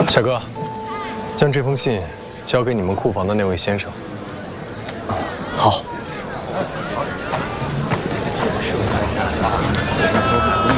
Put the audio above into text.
小哥，将这封信交给你们库房的那位先生。好。